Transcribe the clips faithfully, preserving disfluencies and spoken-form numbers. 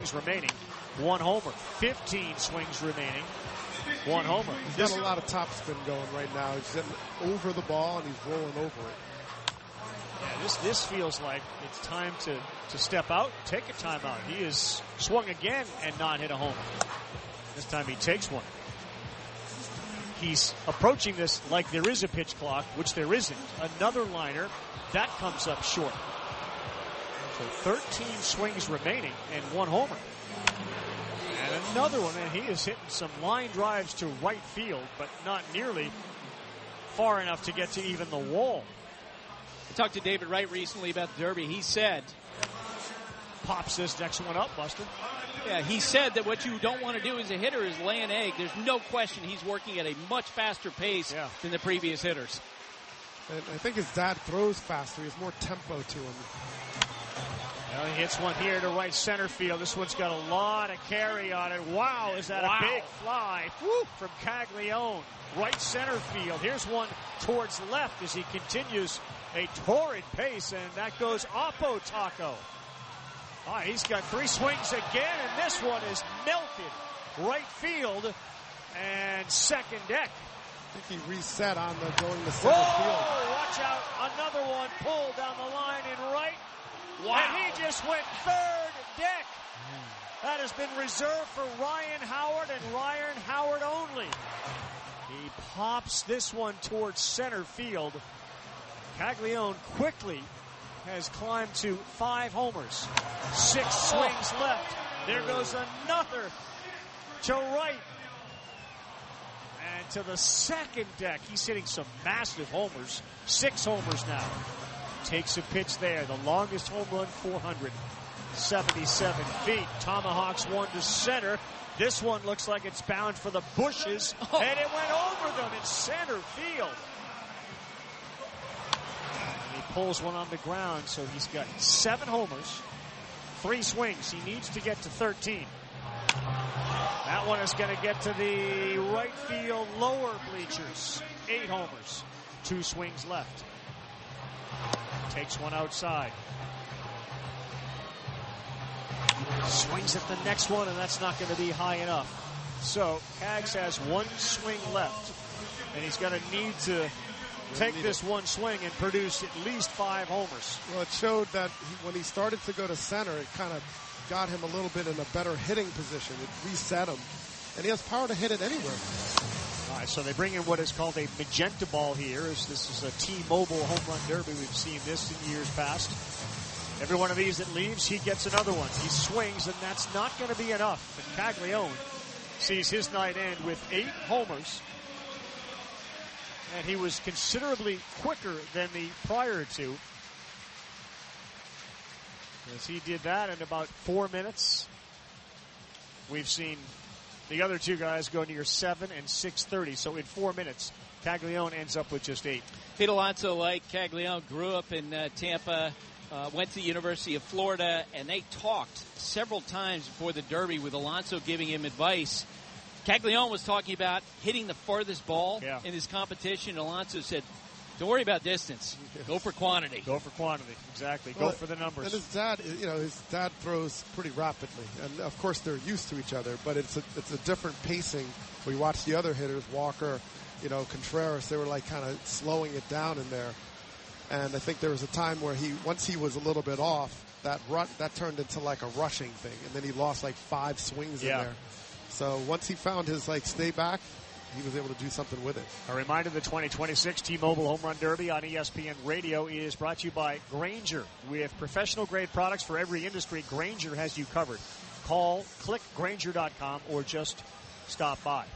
remaining, one homer. fifteen swings remaining, one homer. He's got a lot of topspin going right now. He's getting over the ball and he's rolling over it. Yeah, this this feels like it's time to, to step out, take a timeout. He has swung again and not hit a homer. This time he takes one. He's approaching this like there is a pitch clock, which there isn't. Another liner, that comes up short. So thirteen swings remaining and one homer. And another one, and he is hitting some line drives to right field, but not nearly far enough to get to even the wall. I talked to David Wright recently about the Derby. He said, pops this next one up, Buster. Yeah, he said that what you don't want to do as a hitter is lay an egg. There's no question he's working at a much faster pace yeah. than the previous hitters. And I think his dad throws faster. He has more tempo to him. Well, he hits one here to right center field. This one's got a lot of carry on it. Wow, is that wow. a big fly Woo, from Caglione. Right center field. Here's one towards left as he continues a torrid pace, and that goes Oppo Taco. Oh, he's got three swings again, and this one is melted. Right field and second deck. I think he reset on the going to center Whoa, field. Watch out. Another one pulled down the line in right. Wow. And he just went third deck. That has been reserved for Ryan Howard and Ryan Howard only. He pops this one towards center field. Caglione quickly has climbed to five homers. Six swings left. There goes another to right. And to the second deck. He's hitting some massive homers. Six homers now. Takes a pitch there. The longest home run, four hundred seventy-seven feet. Tomahawks one to center. This one looks like it's bound for the bushes. Oh. And it went over them in center field. And he pulls one on the ground, so he's got seven homers, three swings. He needs to get to thirteen. That one is going to get to the right field lower bleachers. Eight homers, two swings left. Takes one outside. Swings at the next one, and that's not going to be high enough. So Cags has one swing left, and he's going to need to take this one swing and produce at least five homers. Well, it showed that he, when he started to go to center, it kind of got him a little bit in a better hitting position. It reset him, and he has power to hit it anywhere. All right, so they bring in what is called a magenta ball here. This is a T-Mobile home run derby. We've seen this in years past. Every one of these that leaves, he gets another one. He swings, and that's not going to be enough. But Caglione sees his night end with eight homers. And he was considerably quicker than the prior two. As he did that in about four minutes. We've seen the other two guys go near seven and six thirty. So in four minutes, Caglione ends up with just eight. Pete Alonso, like Caglione, grew up in uh, Tampa, uh, went to the University of Florida, and they talked several times before the Derby with Alonso giving him advice. Caglione was talking about hitting the farthest ball yeah. in his competition. Alonso said, don't worry about distance. Yes. Go for quantity. Go for quantity. Exactly. Well, Go for the numbers. And his dad, you know, his dad throws pretty rapidly. And, of course, they're used to each other. But it's a, it's a different pacing. We watch the other hitters, Walker, you know, Contreras. They were, like, kind of slowing it down in there. And I think there was a time where he, once he was a little bit off, that run, that turned into, like, a rushing thing. And then he lost, like, five swings yeah. in there. So once he found his, like, stay back, he was able to do something with it. A reminder, the twenty twenty-six T-Mobile Home Run Derby on E S P N Radio is brought to you by Grainger. With professional-grade products for every industry, Grainger has you covered. Call, click Grainger dot com, or just stop by.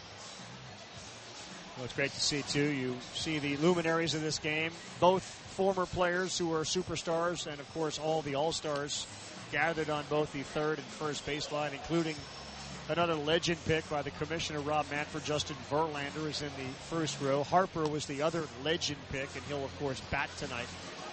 Well, it's great to see, too. You see the luminaries of this game, both former players who are superstars and, of course, all the all-stars gathered on both the third and first baseline, including another legend pick by the commissioner, Rob Manfred. Justin Verlander is in the first row. Harper was the other legend pick, and he'll, of course, bat tonight.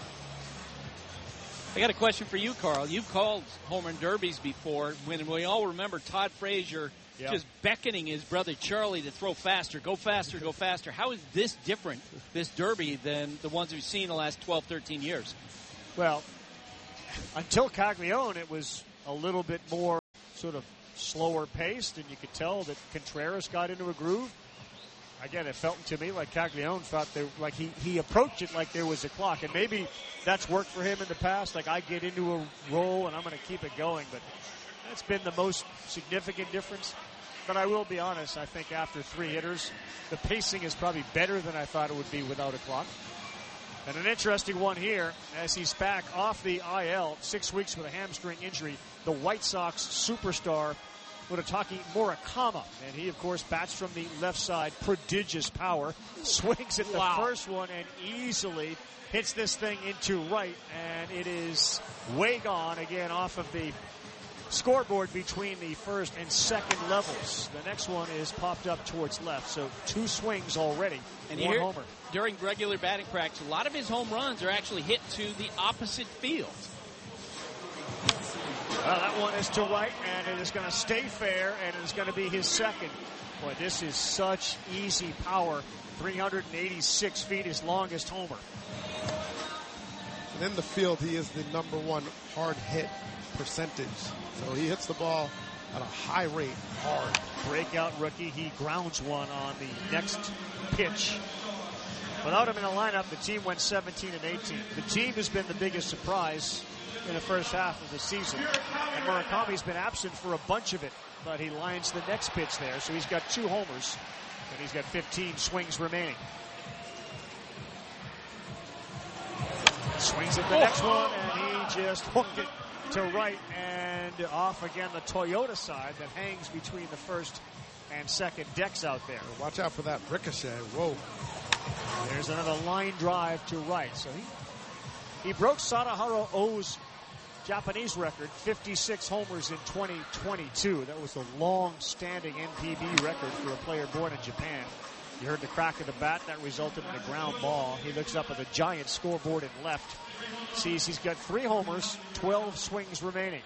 I got a question for you, Carl. You've called home run derbies before. When we all remember Todd Frazier yep. just beckoning his brother Charlie to throw faster, go faster, go faster. How is this different, this derby, than the ones we've seen the last twelve, thirteen years? Well, until Caglione, it was a little bit more sort of slower paced, and you could tell that Contreras got into a groove. Again, it felt to me like Caglione felt there, like he, he approached it like there was a clock, and maybe that's worked for him in the past. Like, I get into a roll and I'm going to keep it going, but that's been the most significant difference. But I will be honest, I think after three hitters, the pacing is probably better than I thought it would be without a clock. And an interesting one here, as he's back off the I L, six weeks with a hamstring injury, the White Sox superstar, Muraki Murakami. And he, of course, bats from the left side, prodigious power, swings at the wow. first one and easily hits this thing into right, and it is way gone again off of the scoreboard between the first and second levels. The next one is popped up towards left, so two swings already, and one here, homer. During regular batting practice, a lot of his home runs are actually hit to the opposite field. Well, that one is to right, and it is going to stay fair, and it is going to be his second. Boy, this is such easy power. three hundred eighty-six feet, his longest homer. And in the field, he is the number one hard hit percentage. So he hits the ball at a high rate, hard. Breakout rookie. He grounds one on the next pitch. Without him in the lineup, the team went seventeen and eighteen. The team has been the biggest surprise in the first half of the season. And Murakami's been absent for a bunch of it, but he lines the next pitch there. So he's got two homers, and he's got fifteen swings remaining. Swings at the oh. next one, and he just hooked it to right and off again the Toyota side that hangs between the first and second decks out there. Watch out for that ricochet. Whoa. There's another line drive to right. So he, he broke Sadaharu O's Japanese record, fifty-six homers in twenty twenty-two. That was the long-standing N P B record for a player born in Japan. You heard the crack of the bat. That resulted in a ground ball. He looks up at the giant scoreboard in left. Sees he's got three homers, twelve swings remaining.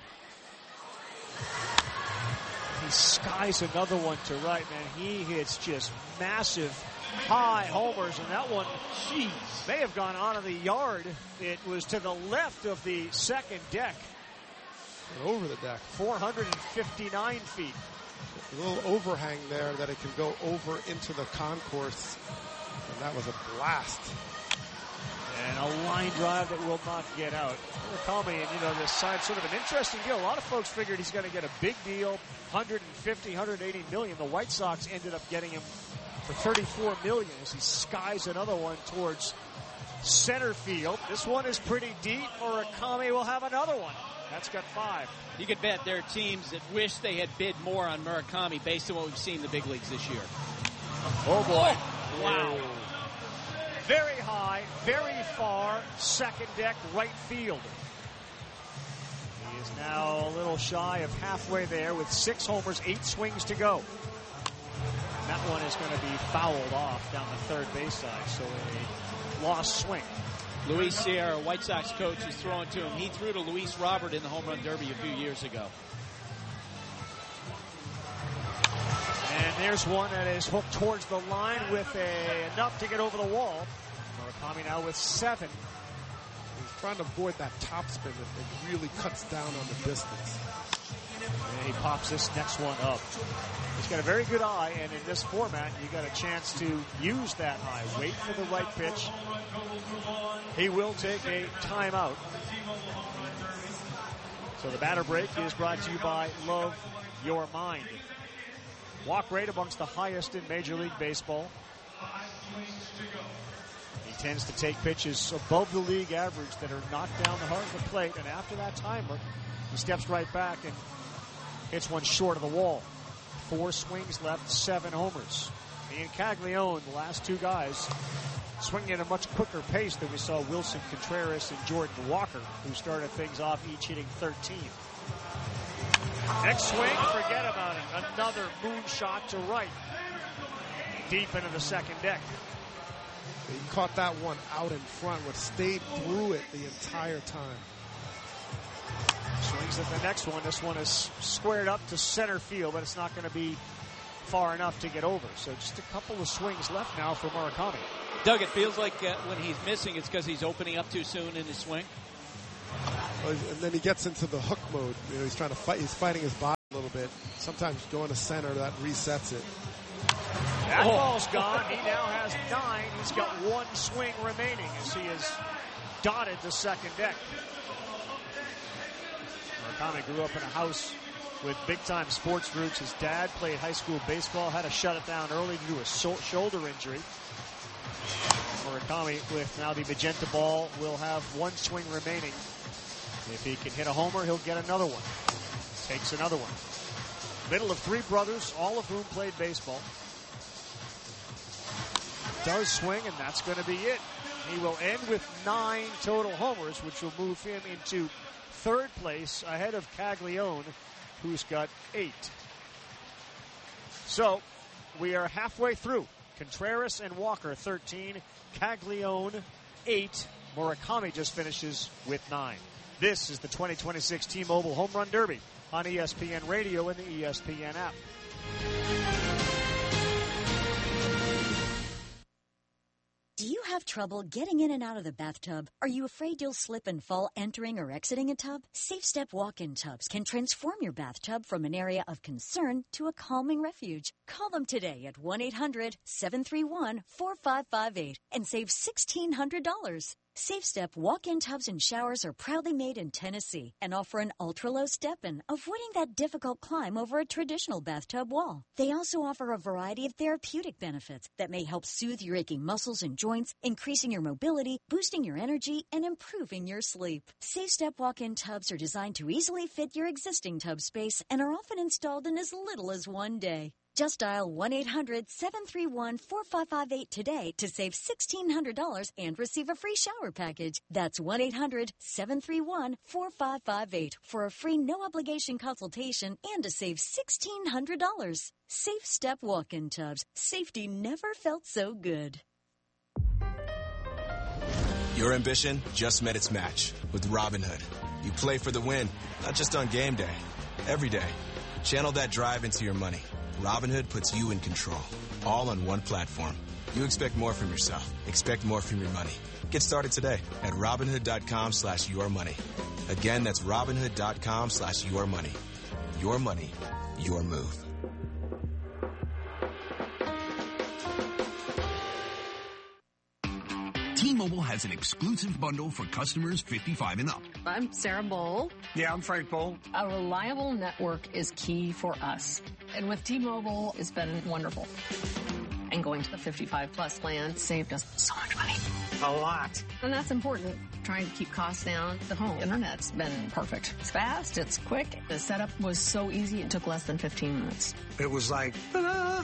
He skies another one to right, man. He hits just massive high homers, and that one, geez, may have gone out of the yard. It was to the left of the second deck. And over the deck. four hundred fifty-nine feet. A little overhang there that it can go over into the concourse. And that was a blast. And a line drive that will not get out. Murakami, and you know, this side, sort of an interesting deal. A lot of folks figured he's going to get a big deal, one fifty, one eighty million. The White Sox ended up getting him for thirty-four million as he skies another one towards center field. This one is pretty deep. Murakami will have another one. That's got five. You could bet there are teams that wish they had bid more on Murakami based on what we've seen in the big leagues this year. Oh, boy. Oh, wow. Very high, very far, second deck, right field. He is now a little shy of halfway there with six homers, eight swings to go. And that one is going to be fouled off down the third base side, so a lost swing. Luis Sierra, White Sox coach, is throwing to him. He threw to Luis Robert in the home run derby a few years ago. And there's one that is hooked towards the line with a, enough to get over the wall. Murakami now with seven. He's trying to avoid that topspin that really cuts down on the distance. And he pops this next one up. He's got a very good eye, and in this format, you got a chance to use that eye. Wait for the right pitch. He will take a timeout. So the batter break is brought to you by Love Your Mind. Walk rate amongst the highest in Major League Baseball. He tends to take pitches above the league average that are knocked down the heart of the plate, and after that timer, he steps right back and hits one short of the wall. Four swings left, seven homers. He and Caglione, the last two guys, swinging at a much quicker pace than we saw Wilson Contreras and Jordan Walker, who started things off each hitting thirteen. Next swing, forget about it. Another moonshot to right. Deep into the second deck. He caught that one out in front, but stayed through it the entire time. Swings at the next one. This one is squared up to center field, but it's not going to be far enough to get over. So just a couple of swings left now for Murakami. Doug, it feels like uh, when he's missing, it's because he's opening up too soon in his swing. And then he gets into the hook mode. You know, he's trying to fight. He's fighting his body. a little bit. Sometimes going to center, that resets it. That ball's gone. He now has nine. He's got one swing remaining as he has dotted the second deck. Murakami grew up in a house with big-time sports roots. His dad played high school baseball, had to shut it down early due to a so- shoulder injury. Murakami, with now the magenta ball, will have one swing remaining. If he can hit a homer, he'll get another one. Takes another one. Middle of three brothers, all of whom played baseball. Does swing, and that's going to be it. He will end with nine total homers, which will move him into third place ahead of Caglione, who's got eight. So we are halfway through. Contreras and Walker, thirteen. Caglione, eight. Murakami just finishes with nine. This is the twenty twenty-six T-Mobile Home Run Derby on E S P N Radio and the E S P N app. Do you have trouble getting in and out of the bathtub? Are you afraid you'll slip and fall entering or exiting a tub? SafeStep walk-in tubs can transform your bathtub from an area of concern to a calming refuge. Call them today at one eight hundred seven three one four five five eight and save sixteen hundred dollars. SafeStep walk-in tubs and showers are proudly made in Tennessee and offer an ultra-low step-in, avoiding that difficult climb over a traditional bathtub wall. They also offer a variety of therapeutic benefits that may help soothe your aching muscles and joints, increasing your mobility, boosting your energy, and improving your sleep. SafeStep walk-in tubs are designed to easily fit your existing tub space and are often installed in as little as one day. Just dial one eight hundred seven three one four five five eight today to save sixteen hundred dollars and receive a free shower package. That's one eight hundred seven three one four five five eight for a free no-obligation consultation and to save sixteen hundred dollars. Safe Step walk-in tubs. Safety never felt so good. Your ambition just met its match with Robinhood. You play for the win, not just on game day, every day. Channel that drive into your money. Robinhood puts you in control, all on one platform. You expect more from yourself. Expect more from your money. Get started today at Robinhood.com slash your money. Again, that's Robinhood.com slash your money. Your money, your move. T-Mobile has an exclusive bundle for customers fifty-five and up. I'm Sarah Bowl. Yeah, I'm Frank Bowl. A reliable network is key for us. And with T-Mobile, it's been wonderful. And going to the fifty-five plus plan saved us so much money. A lot. And that's important. Trying to keep costs down. The home internet's been perfect. It's fast. It's quick. The setup was so easy. It took less than fifteen minutes. It was like, ta-da!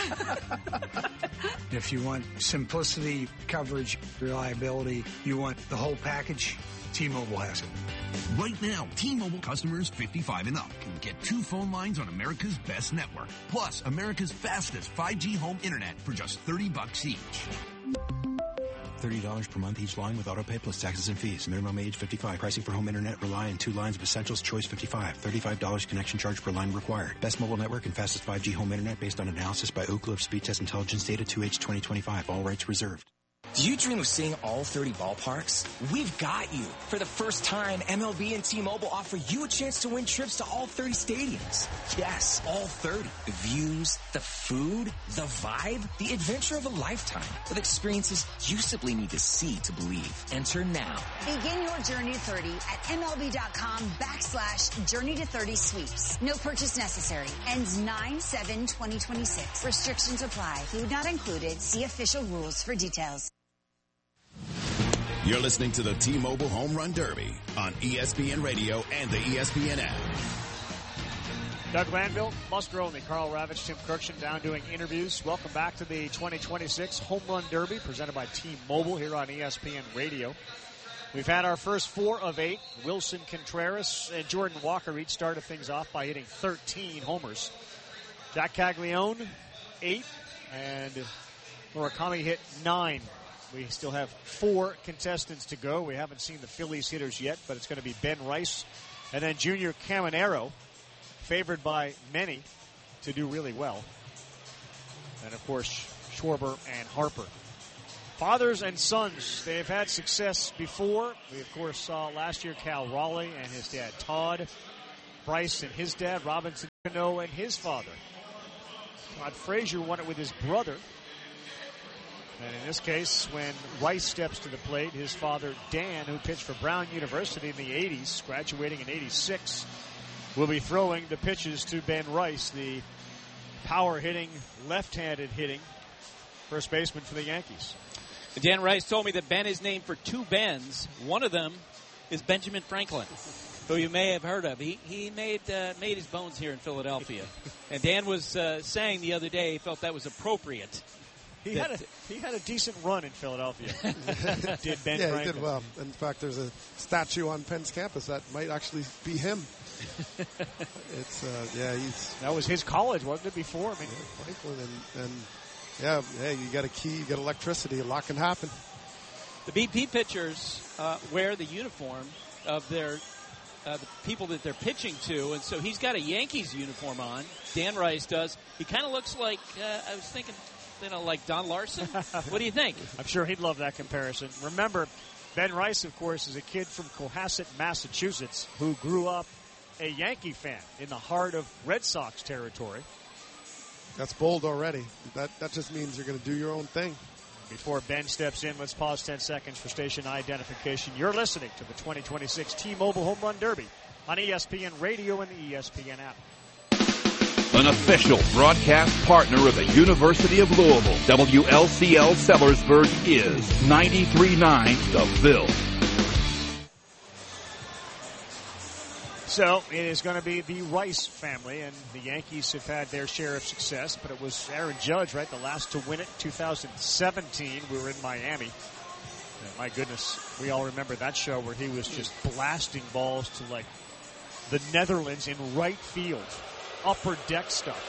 If you want simplicity, coverage, reliability, you want the whole package, T-Mobile has it. Right now, T-Mobile customers fifty-five and up can get two phone lines on America's best network, plus America's fastest five G home internet for just thirty bucks each. thirty dollars per month each line with autopay plus taxes and fees. Minimum age fifty-five. Pricing for home internet rely on two lines of Essentials Choice fifty-five. thirty-five dollars connection charge per line required. Best mobile network and fastest five G home internet based on analysis by Ookla of Speed Test Intelligence Data two H twenty twenty-five. All rights reserved. Do you dream of seeing all thirty ballparks? We've got you. For the first time, M L B and T-Mobile offer you a chance to win trips to all thirty stadiums. Yes, all thirty. The views, the food, the vibe, the adventure of a lifetime with experiences you simply need to see to believe. Enter now. Begin your journey to thirty at MLB.com backslash journey to thirty sweeps. No purchase necessary. Ends nine seven twenty twenty-six. Restrictions apply. Food not included. See official rules for details. You're listening to the T-Mobile Home Run Derby on E S P N Radio and the E S P N app. Doug Glanville, Musgrove, and Carl Ravitch, Tim Kirkshin down doing interviews. Welcome back to the twenty twenty-six Home Run Derby presented by T-Mobile here on E S P N Radio. We've had our first four of eight. Wilson Contreras and Jordan Walker each started things off by hitting thirteen homers. Jack Caglione, eight, and Murakami hit nine. We still have four contestants to go. We haven't seen the Phillies hitters yet, but it's going to be Ben Rice and then Junior Caminero, favored by many to do really well. And, of course, Schwarber and Harper. Fathers and sons, they've had success before. We, of course, saw last year Cal Raleigh and his dad Todd, Bryce and his dad Robinson Cano and his father. Todd Frazier won it with his brother. And in this case, when Rice steps to the plate, his father, Dan, who pitched for Brown University in the eighties, graduating in eighty-six, will be throwing the pitches to Ben Rice, the power-hitting, left-handed hitting first baseman for the Yankees. Dan Rice told me that Ben is named for two Bens. One of them is Benjamin Franklin, who you may have heard of. He he made uh, made his bones here in Philadelphia. And Dan was uh, saying the other day he felt that was appropriate. He that, had a he had a decent run in Philadelphia. Did Ben yeah, Franklin. he did well. In fact, there's a statue on Penn's campus that might actually be him. It's uh, yeah, he's that was his college, wasn't it? Before, I mean, yeah, Franklin and, and yeah, hey, you got a key, you got electricity, a lot can happen. The B P pitchers uh, wear the uniform of their uh, the people that they're pitching to, and so he's got a Yankees uniform on. Dan Rice does. He kind of looks like uh, I was thinking, you know, like Don Larson. What do you think? I'm sure he'd love that comparison. Remember, Ben Rice, of course, is a kid from Cohasset, Massachusetts, who grew up a Yankee fan in the heart of Red Sox territory. That's bold already. That that just means you're going to do your own thing. Before Ben steps in, let's pause ten seconds for station identification. You're listening to the twenty twenty-six T-Mobile Home Run Derby on E S P N Radio and the E S P N app. An official broadcast partner of the University of Louisville, W L C L Sellersburg is ninety-three point nine The Ville. So it is going to be the Rice family, and the Yankees have had their share of success, but it was Aaron Judge, right, the last to win it, two thousand seventeen. We were in Miami. And my goodness, we all remember that show where he was just blasting balls to, like, the Netherlands in right field. Upper deck stuff.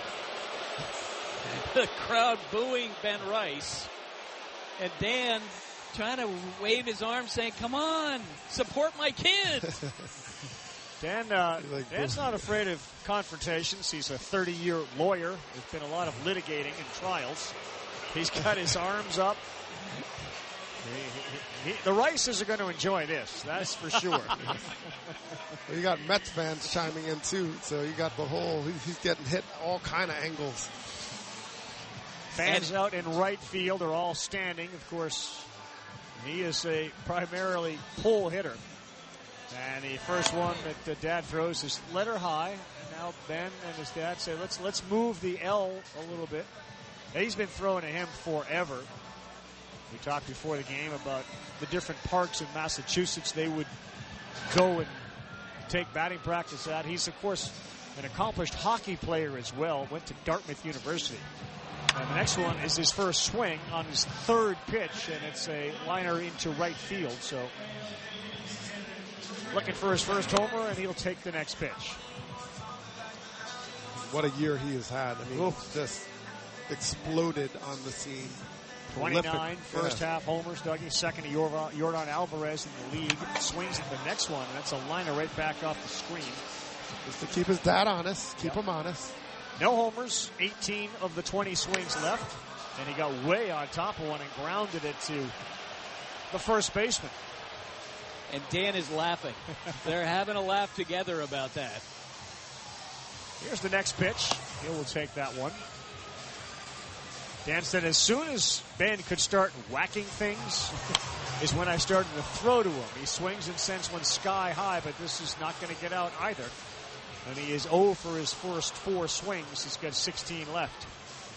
The crowd booing Ben Rice, and Dan trying to wave his arms saying, come on, support my kid. Dan, uh, Dan's not afraid of confrontations. He's a thirty-year lawyer. There's been a lot of litigating and trials. He's got his arms up. He, he, he, the Rices are going to enjoy this, that's for sure. Well, you got Mets fans chiming in, too, so you got the whole, he's getting hit all kind of angles. Fans out in right field are all standing. Of course, he is a primarily pull hitter. And the first one that the dad throws is letter high. And now Ben and his dad say, let's let's move the L a little bit. And he's been throwing to him forever. We talked before the game about the different parks in Massachusetts they would go and take batting practice at. He's, of course, an accomplished hockey player as well. Went to Dartmouth University. And the next one is his first swing on his third pitch, and it's a liner into right field. So looking for his first homer, and he'll take the next pitch. What a year he has had. I mean, Oof. just exploded on the scene. twenty-nine first yeah. half homers, Dougie. Second to Yordan Alvarez in the league. Swings at the next one, and that's a liner right back off the screen. Just to keep his dad honest, keep yep. him honest. No homers, eighteen of the twenty swings left, and he got way on top of one and grounded it to the first baseman. And Dan is laughing. They're having a laugh together about that. Here's the next pitch. He will take that one. Dan said, as soon as Ben could start whacking things is when I started to throw to him. He swings and sends one sky high, but this is not going to get out either. And he is oh for his first four swings. He's got sixteen left.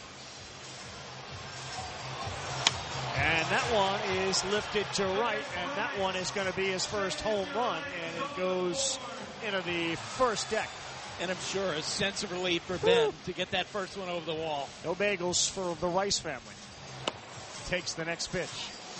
And that one is lifted to right, and that one is going to be his first home run, and it goes into the first deck. And I'm sure a sense of relief for Ben Woo. to get that first one over the wall. No bagels for the Rice family. Takes the next pitch.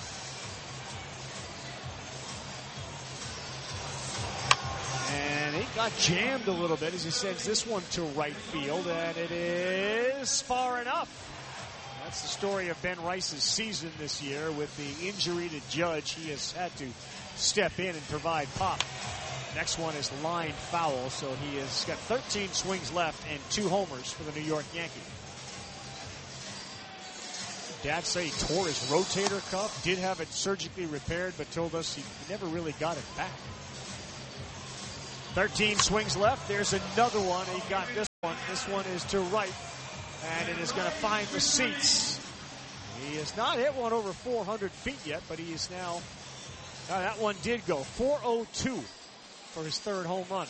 And he got jammed a little bit as he sends this one to right field, and it is far enough. That's the story of Ben Rice's season this year. With the injury to Judge, he has had to step in and provide pop. Next one is line foul, so he has got thirteen swings left and two homers for the New York Yankees. Dad say he tore his rotator cuff, did have it surgically repaired, but told us he never really got it back. thirteen swings left. There's another one. He got this This one is to right, and it is going to find the seats. He has not hit one over four hundred feet yet, but he is now, uh, that one did go. four oh two for his third home run.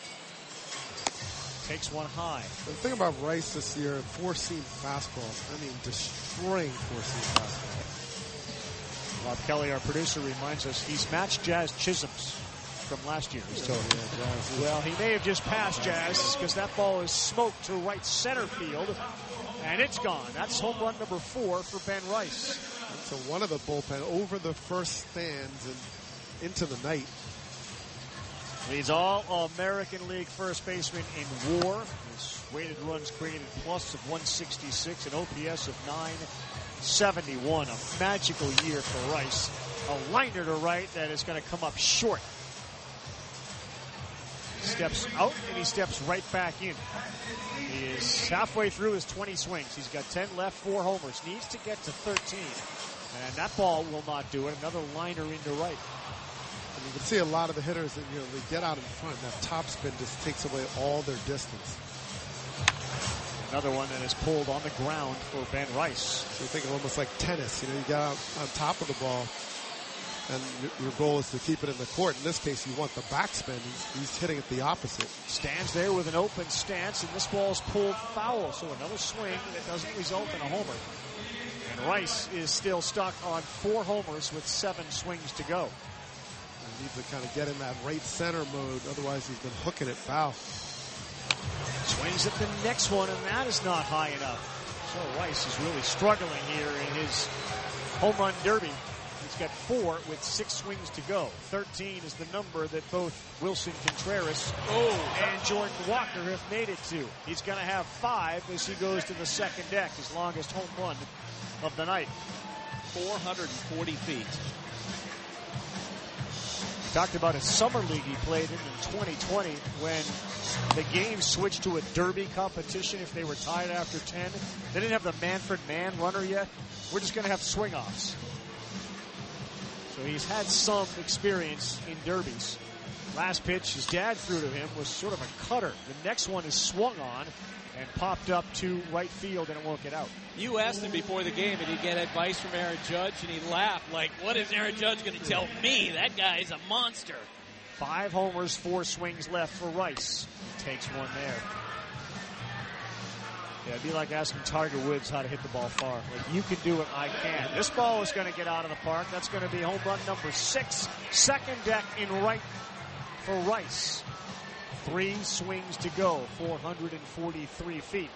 Takes one high. The thing about Rice this year, four-seam fastballs. I mean, destroying four-seam fastballs. Bob Kelly, our producer, reminds us he's matched Jazz Chisholm's from last year. He's told. Yeah, Jazz. Well, he may have just passed Jazz because that ball is smoked to right center field, and it's gone. That's home run number four for Ben Rice. And so one of the bullpen over the first stands and into the night. Leads all American League first baseman in WAR. His weighted runs created plus of one sixty-six, an O P S of nine seventy-one. A magical year for Rice. A liner to right that is going to come up short. He steps out and he steps right back in. He is halfway through his twenty swings. He's got ten left, four homers. Needs to get to thirteen. And that ball will not do it. Another liner into right. And you can see a lot of the hitters that, you know, they get out in front. That top spin just takes away all their distance. Another one that is pulled on the ground for Ben Rice. So you think of almost like tennis. You know, you got out on top of the ball, and your goal is to keep it in the court. In this case, you want the backspin. He's, he's hitting it the opposite. Stands there with an open stance, and this ball is pulled foul. So another swing that doesn't result in a homer. And Rice is still stuck on four homers with seven swings to go. He needs to kind of get in that right center mode. Otherwise, he's been hooking it foul. Swings at the next one, and that is not high enough. So Rice is really struggling here in his home run derby. He's got four with six swings to go. thirteen is the number that both Wilson Contreras oh. and Jordan Walker have made it to. He's going to have five as he goes to the second deck, his longest home run of the night. four hundred forty feet. Talked about a summer league he played in in twenty twenty when the game switched to a derby competition if they were tied after ten. They didn't have the Manfred Man runner yet. We're just going to have swing-offs. So he's had some experience in derbies. Last pitch his dad threw to him was sort of a cutter. The next one is swung on and popped up to right field, and it won't get out. You asked him before the game, did he get advice from Aaron Judge? And he laughed like, what is Aaron Judge going to tell me? That guy is a monster. Five homers, four swings left for Rice. He takes one there. Yeah, it'd be like asking Tiger Woods how to hit the ball far. Like, you can do it, I can. This ball is going to get out of the park. That's going to be home run number six. Second deck in right for Rice. Three swings to go, four hundred forty-three feet.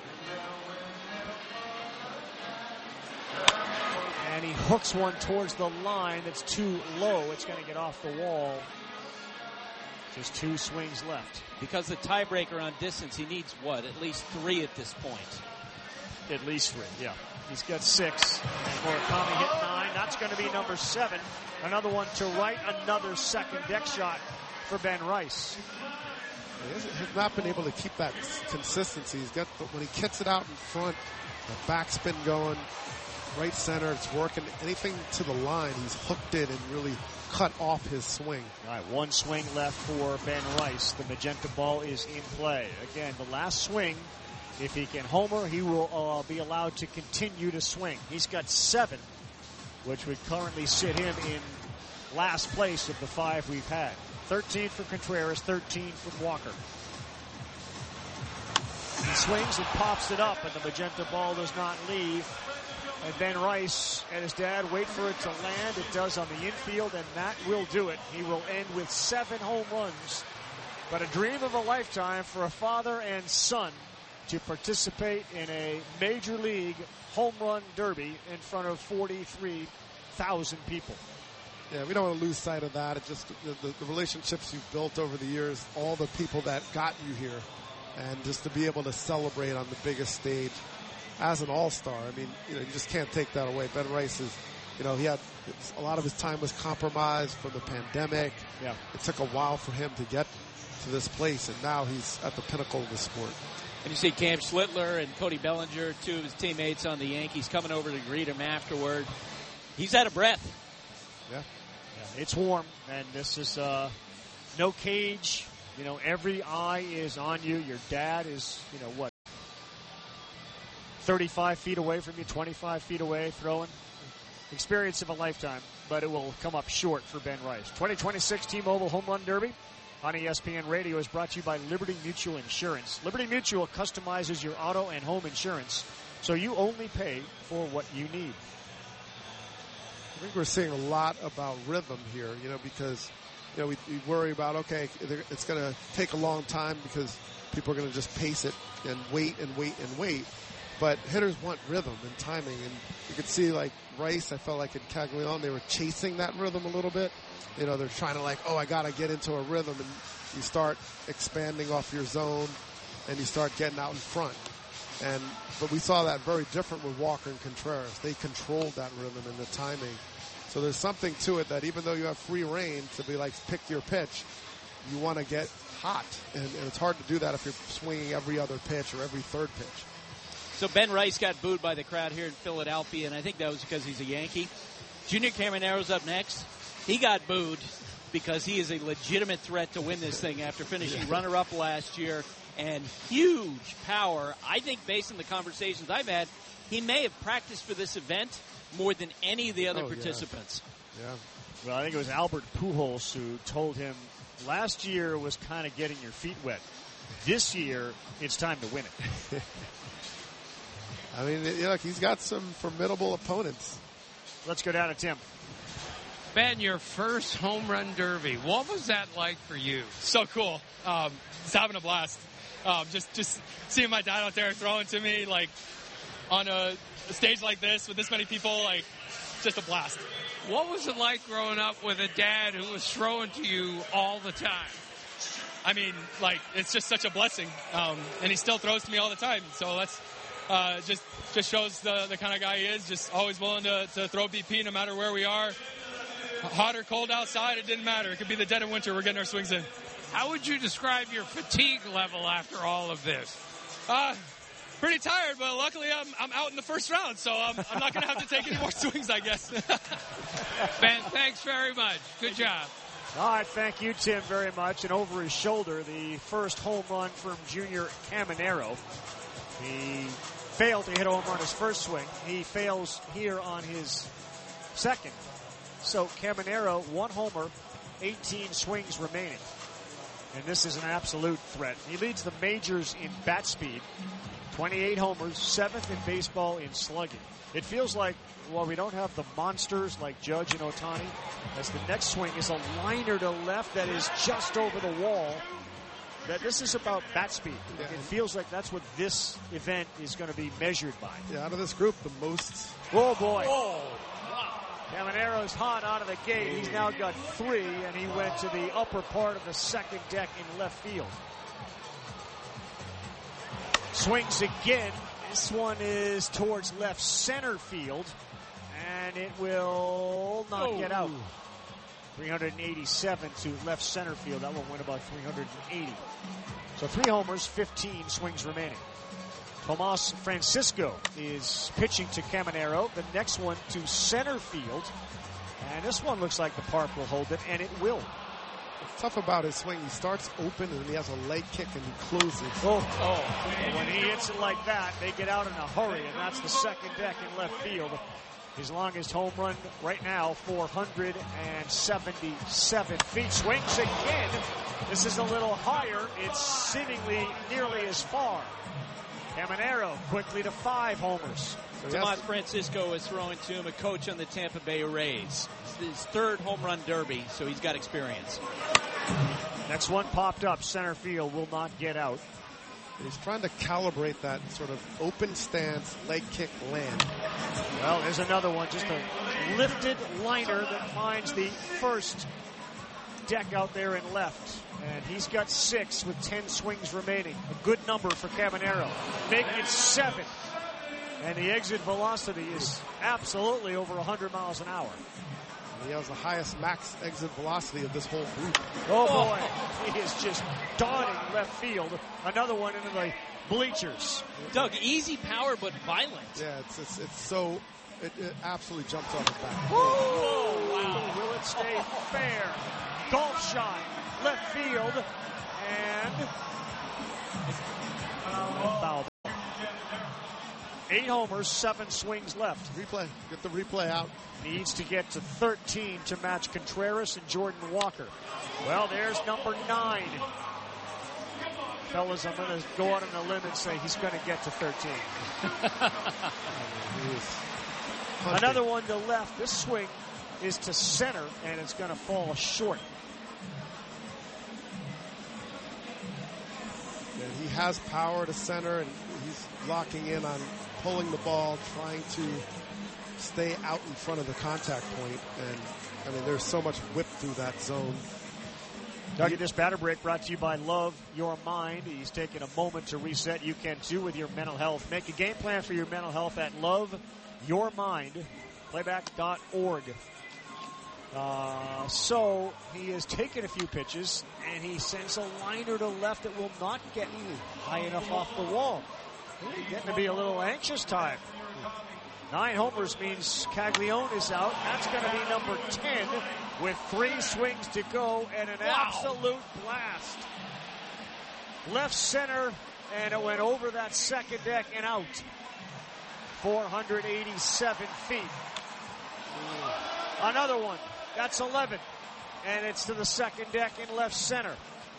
And he hooks one towards the line that's too low. It's going to get off the wall. Just two swings left. Because the tiebreaker on distance, he needs what? At least three at this point. At least three, yeah. He's got six. And Murakami hit nine. That's going to be number seven. Another one to right. Another second deck shot for Ben Rice. He has not been able to keep that consistency. He's got the, when he kicks it out in front, the backspin going, right center, it's working. Anything to the line, he's hooked in and really cut off his swing. All right, one swing left for Ben Rice. The magenta ball is in play. Again, the last swing, if he can homer, he will uh, be allowed to continue to swing. He's got seven, which would currently sit him in last place of the five we've had. thirteen for Contreras, thirteen from Walker. He swings and pops it up, and the magenta ball does not leave. And Ben Rice and his dad wait for it to land. It does on the infield, and that will do it. He will end with seven home runs. But a dream of a lifetime for a father and son to participate in a major league home run derby in front of forty-three thousand people. Yeah, we don't want to lose sight of that. It's just the, the, the relationships you've built over the years, all the people that got you here, and just to be able to celebrate on the biggest stage as an all-star. I mean, you know, you just can't take that away. Ben Rice is, you know, he had a lot of his time was compromised from the pandemic. Yeah, it took a while for him to get to this place, and now he's at the pinnacle of the sport. And you see Cam Schlittler and Cody Bellinger, two of his teammates on the Yankees, coming over to greet him afterward. He's out of breath. Yeah. Yeah, it's warm, and this is uh, no cage. You know, every eye is on you. Your dad is, you know, what, thirty-five feet away from you, twenty-five feet away, throwing. Experience of a lifetime, but it will come up short for Ben Rice. twenty twenty-six T-Mobile Home Run Derby on E S P N Radio is brought to you by Liberty Mutual Insurance. Liberty Mutual customizes your auto and home insurance, so you only pay for what you need. I think we're seeing a lot about rhythm here, you know, because, you know, we, we worry about, okay, it's going to take a long time because people are going to just pace it and wait and wait and wait. But hitters want rhythm and timing, and you could see, like, Rice, I felt like in Caglianone, they were chasing that rhythm a little bit. You know, they're trying to, like, oh, I got to get into a rhythm, and you start expanding off your zone, and you start getting out in front. And but we saw that very different with Walker and Contreras. They controlled that rhythm and the timing. So there's something to it that even though you have free reign to be like, pick your pitch, you want to get hot. And, and it's hard to do that if you're swinging every other pitch or every third pitch. So Ben Rice got booed by the crowd here in Philadelphia, and I think that was because he's a Yankee. Junior Camanero's up next. He got booed because he is a legitimate threat to win this thing after finishing yeah. runner-up last year. And huge power. I think based on the conversations I've had, he may have practiced for this event more than any of the other oh, participants. Yeah. yeah. Well, I think it was Albert Pujols who told him last year was kind of getting your feet wet. This year, it's time to win it. I mean, you know, he's got some formidable opponents. Let's go down to Tim. Ben, your first home run derby. What was that like for you? So cool. Um, just having a blast. Um, just, just seeing my dad out there throwing to me, like, on a, a stage like this with this many people, like, just a blast. What was it like growing up with a dad who was throwing to you all the time? I mean, like, it's just such a blessing. Um, and he still throws to me all the time. So that's uh, just just shows the, the kind of guy he is, just always willing to, to throw B P no matter where we are. Hot or cold outside, it didn't matter. It could be the dead of winter. We're getting our swings in. How would you describe your fatigue level after all of this? Uh, pretty tired, but luckily I'm I'm out in the first round, so I'm, I'm not going to have to take any more swings, I guess. Ben, thanks very much. Good job. All right, thank you, Tim, very much. And over his shoulder, the first home run from Junior Caminero. He failed to hit a home run his first swing. He fails here on his second. So Caminero, one homer, eighteen swings remaining. And this is an absolute threat. He leads the majors in bat speed, twenty-eight homers, seventh in baseball in slugging. It feels like, well, we don't have the monsters like Judge and Ohtani, as the next swing is a liner to left that is just over the wall. That this is about bat speed. Yeah. It feels like that's what this event is going to be measured by. Yeah, out of this group, the most. Oh, boy. Oh. Camanero's hot out of the gate. He's now got three, and he went to the upper part of the second deck in left field. Swings again. This one is towards left center field, and it will not oh. get out. three eighty-seven to left center field. That one went about three eighty. So three homers, fifteen swings remaining. Tomas Francisco is pitching to Caminero. The next one to center field. And this one looks like the park will hold it, and it will. What's tough about his swing, he starts open and he has a leg kick and he closes. Oh, oh. And when he hits it like that, they get out in a hurry, and that's the second deck in left field. His longest home run right now, four hundred seventy-seven feet. Swings again. This is a little higher. It's seemingly nearly as far. Caminero quickly to five homers. So Tomas Francisco is throwing to him, a coach on the Tampa Bay Rays. It's his third home run derby, so he's got experience. Next one popped up. Center field will not get out. He's trying to calibrate that sort of open stance, leg kick land. Well, there's another one. Just a lifted liner that finds the first deck out there in left. And he's got six with ten swings remaining. A good number for Caminero. Make it seven. And the exit velocity is absolutely over one hundred miles an hour. And he has the highest max exit velocity of this whole group. Oh, boy. Oh. He is just darting left field. Another one into the bleachers. Doug, easy power but violent. Yeah, it's it's, it's so... It, it absolutely jumps off his back. Whoa, wow. Will it stay fair? Golf shot. Left field, and foul. Eight homers, seven swings left. Replay. Get the replay out. Needs to get to thirteen to match Contreras and Jordan Walker. Well, there's number nine. Fellas, I'm going to go out on a limb and say he's going to get to thirteen. Another one to left. This swing is to center, and it's going to fall short. And he has power to center, and he's locking in on pulling the ball, trying to stay out in front of the contact point. And, I mean, there's so much whip through that zone. Dougie, this batter break brought to you by Love Your Mind. He's taking a moment to reset. You can too with your mental health. Make a game plan for your mental health at Love Your Mind, playback dot org. Uh, so he has taken a few pitches, and he sends a liner to left that will not get high enough off the wall. Getting to be a little anxious time. Nine homers means Caglione is out. That's going to be number ten with three swings to go and an wow. absolute blast. Left center, and it went over that second deck and out. four hundred eighty-seven feet. Another one. That's eleven. And it's to the second deck in left center.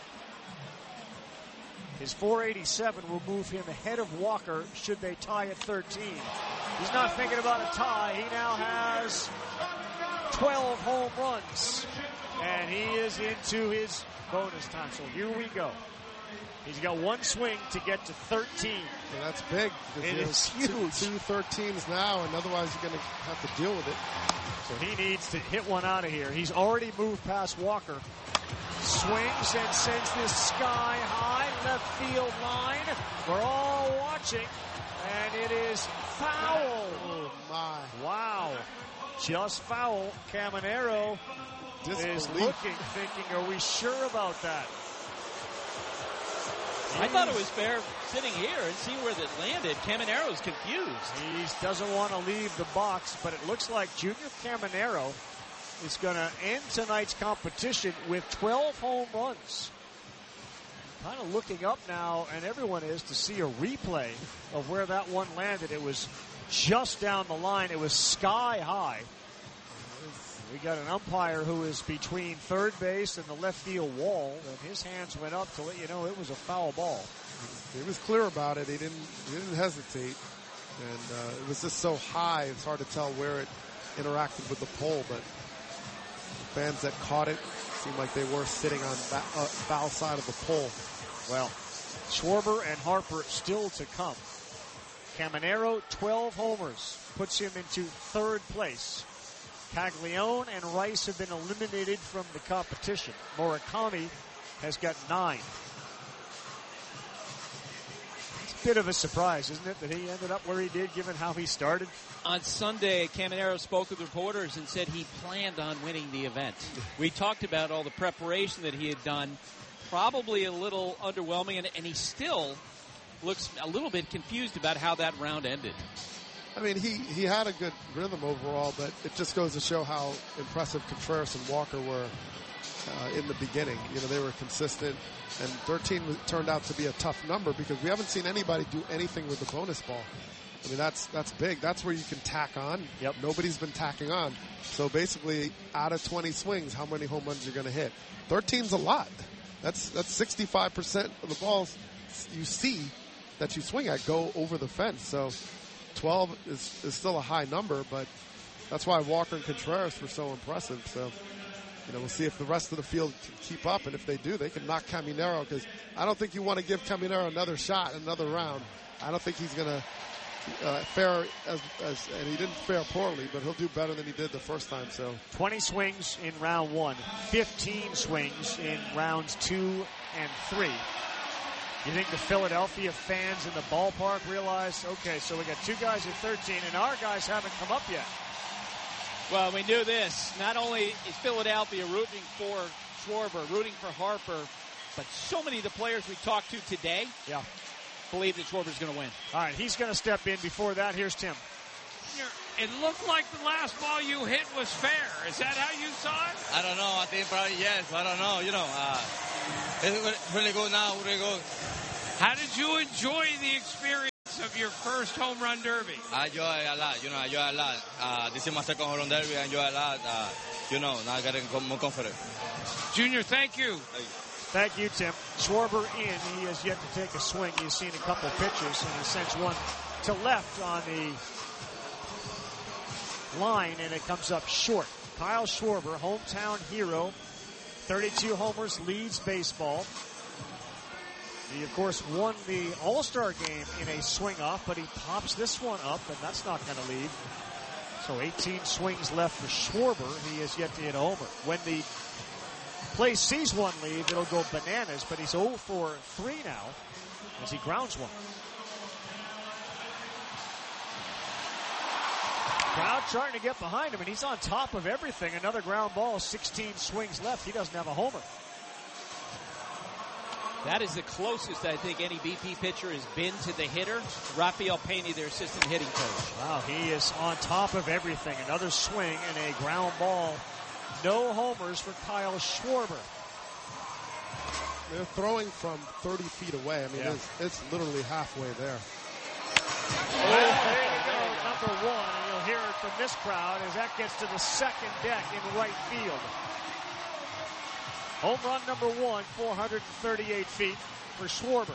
His four eighty-seven will move him ahead of Walker should they tie at thirteen. He's not thinking about a tie. He now has twelve home runs. And he is into his bonus time. So here we go. He's got one swing to get to thirteen. And that's big. It is huge. Two, two thirteens now, and otherwise you're going to have to deal with it. So he needs to hit one out of here. He's already moved past Walker. Swings and sends this sky high left field line. We're all watching, and it is foul. Oh, my. Wow. Just foul. Caminero is looking, thinking, are we sure about that? I thought it was fair sitting here and seeing where that landed. Caminero's confused. He doesn't want to leave the box, but it looks like Junior Caminero is going to end tonight's competition with twelve home runs. Kind of looking up now, and everyone is, to see a replay of where that one landed. It was just down the line. It was sky high. We got an umpire who is between third base and the left field wall, and his hands went up to let you know it was a foul ball. He was clear about it. He didn't he didn't hesitate. And uh, it was just so high, it's hard to tell where it interacted with the pole, but the fans that caught it seemed like they were sitting on the uh, foul side of the pole. Well, Schwarber and Harper still to come. Caminero, twelve homers, puts him into third place. Caglione and Rice have been eliminated from the competition. Murakami has got nine. It's a bit of a surprise, isn't it, that he ended up where he did, given how he started? On Sunday, Caminero spoke with reporters and said he planned on winning the event. We talked about all the preparation that he had done. Probably a little underwhelming, and, and he still looks a little bit confused about how that round ended. I mean, he, he had a good rhythm overall, but it just goes to show how impressive Contreras and Walker were uh, in the beginning. You know, they were consistent, and thirteen turned out to be a tough number because we haven't seen anybody do anything with the bonus ball. I mean, that's that's big. That's where you can tack on. Yep. Nobody's been tacking on. So basically, out of twenty swings, how many home runs you're going to hit? thirteen's a lot. That's that's sixty-five percent of the balls you see that you swing at go over the fence. So twelve is, is still a high number, but that's why Walker and Contreras were so impressive. So, you know, we'll see if the rest of the field can keep up, and if they do, they can knock Caminero, because I don't think you want to give Caminero another shot, another round. I don't think he's going to uh, fare as, as, and he didn't fare poorly, but he'll do better than he did the first time. So twenty swings in round one, fifteen swings in rounds two and three. You think the Philadelphia fans in the ballpark realize, okay, so we got two guys at thirteen, and our guys haven't come up yet? Well, we knew this. Not only is Philadelphia rooting for Schwarber, rooting for Harper, but so many of the players we talked to today yeah. believe that Schwarber's going to win. All right, he's going to step in. Before that, here's Tim. It looked like the last ball you hit was fair. Is that how you saw it? I don't know. I think probably yes. I don't know. You know, uh, it's really good now. Really good. How did you enjoy the experience of your first home run derby? I enjoy a lot. You know, I enjoy a lot. Uh, this is my second home run derby. I enjoy a lot. Uh, you know, now I'm getting more confident. Junior, thank you. Thank you, Tim. Schwarber in. He has yet to take a swing. He's seen a couple pitches, and he sends one to left on the line, and it comes up short. Kyle Schwarber, hometown hero, thirty-two homers, leads baseball. He, of course, won the All-Star game in a swing-off, but he pops this one up, and that's not going to leave. So eighteen swings left for Schwarber. He has yet to hit a homer. When the play sees one leave, it'll go bananas, but he's oh for three now as he grounds one. Crowd trying to get behind him, and he's on top of everything. Another ground ball, sixteen swings left. He doesn't have a homer. That is the closest I think any B P pitcher has been to the hitter. Rafael Pena, their assistant hitting coach. Wow, he is on top of everything. Another swing and a ground ball. No homers for Kyle Schwarber. They're throwing from thirty feet away. I mean, Yeah. it's, it's literally halfway there. Oh, there you go, number one. And you'll hear it from this crowd as that gets to the second deck in right field. Home run number one, four hundred thirty-eight feet for Schwarber.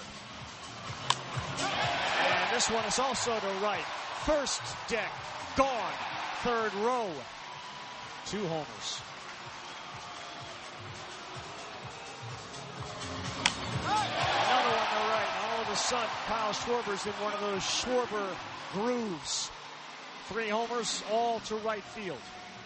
And this one is also to right. First deck, gone. Third row, two homers. Another one to right. All of a sudden, Kyle Schwarber's in one of those Schwarber grooves. Three homers, all to right field.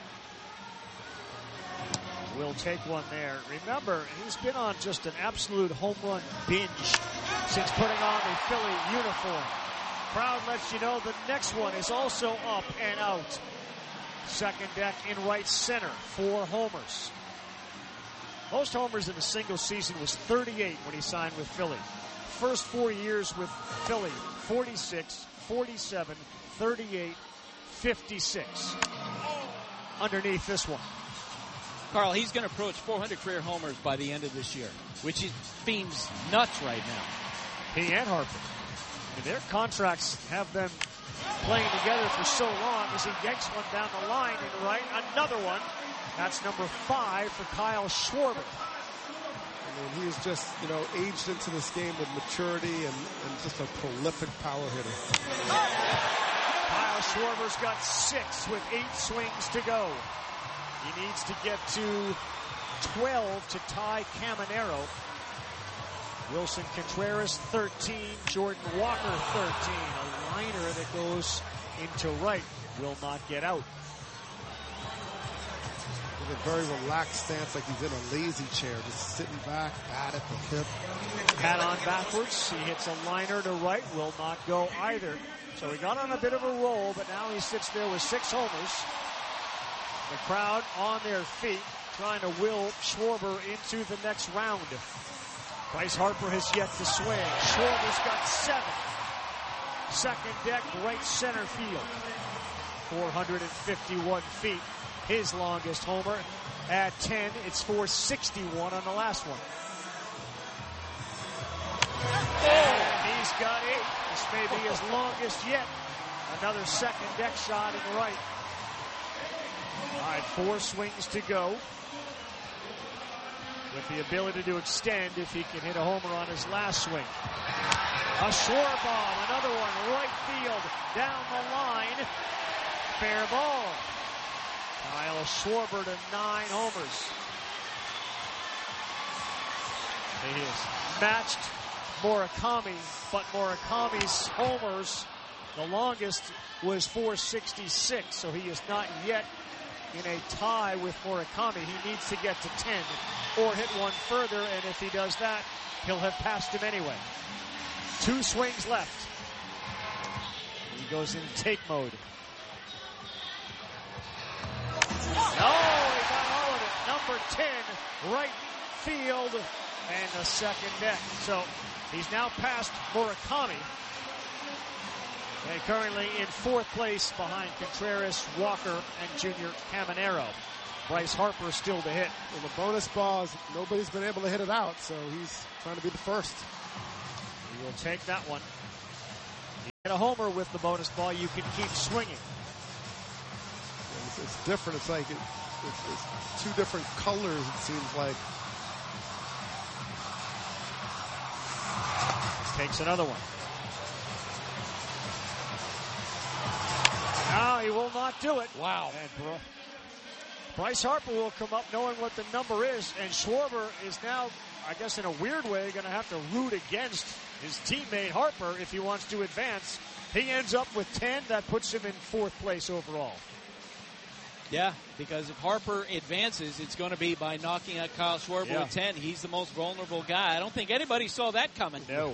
Will take one there. Remember, he's been on just an absolute home run binge since putting on the Philly uniform. Crowd lets you know the next one is also up and out. Second deck in right center, four homers. Most homers in a single season was thirty-eight when he signed with Philly. First four years with Philly, forty-six, forty-seven, thirty-eight, fifty-six. Underneath this one. Carl, he's going to approach four hundred career homers by the end of this year, which is, seems nuts right now. He and Harper. And their contracts have them playing together for so long as he yanks one down the line and right. Another one. That's number five for Kyle Schwarber. I mean, he's just, you know, aged into this game with maturity and, and just a prolific power hitter. Kyle Schwarber's got six with eight swings to go. He needs to get to twelve to tie Caminero. Wilson Contreras, thirteen. Jordan Walker, thirteen. A liner that goes into right will not get out. With a very relaxed stance, like he's in a lazy chair, just sitting back, bat at the hip. Hat on backwards. He hits a liner to right, will not go either. So he got on a bit of a roll, but now he sits there with six homers. The crowd on their feet, trying to will Schwarber into the next round. Bryce Harper has yet to swing. Schwarber's got seven. Second deck, right center field. four hundred fifty-one feet. His longest homer. At ten, it's four sixty-one on the last one. And he's got eight. This may be his longest yet. Another second deck shot in the right. All right, four swings to go. With the ability to extend if he can hit a homer on his last swing. A short ball, another one, right field, down the line. Fair ball. Kyle Schwarber to nine homers. He has matched Murakami, but Murakami's homers, the longest was four sixty-six, so he is not yet in a tie with Murakami. He needs to get to ten or hit one further, and if he does that, he'll have passed him anyway. Two swings left. He goes in take mode. No, he got all of it. Number ten, right field, and the second deck. So he's now past Murakami. And currently in fourth place behind Contreras, Walker, and Junior Caminero. Bryce Harper still to hit. Well, the bonus ball is nobody's been able to hit it out, so he's trying to be the first. He will take that one. a homer with the bonus ball, you can keep swinging. It's, it's different. It's like it, it's, it's two different colors, it seems like. Takes another one. Now he will not do it. Wow. And Br- Bryce Harper will come up knowing what the number is, and Schwarber is now, I guess in a weird way, going to have to root against his teammate Harper if he wants to advance. He ends up with ten. That puts him in fourth place overall. Yeah, because if Harper advances, it's going to be by knocking out Kyle Schwarber Yeah. with ten. He's the most vulnerable guy. I don't think anybody saw that coming. No.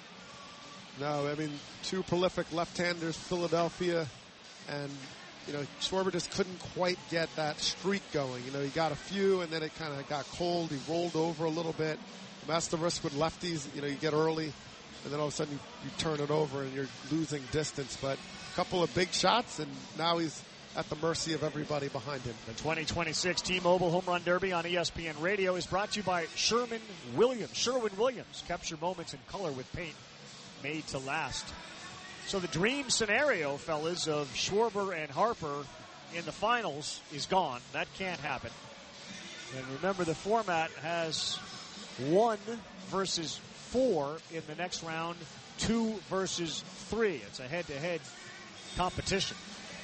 No, I mean, two prolific left-handers, Philadelphia, and, you know, Schwarber just couldn't quite get that streak going. You know, he got a few, and then it kind of got cold. He rolled over a little bit. That's the risk with lefties. You know, you get early, and then all of a sudden you, you turn it over, and you're losing distance. But a couple of big shots, and now he's at the mercy of everybody behind him. The twenty twenty-six T-Mobile Home Run Derby on E S P N Radio is brought to you by Sherman Williams. Sherwin-Williams. Capture moments in color with paint made to last. So the dream scenario, fellas, of Schwarber and Harper in the finals is gone. That can't happen. And remember, the format has one versus four in the next round, two versus three. It's a head-to-head competition.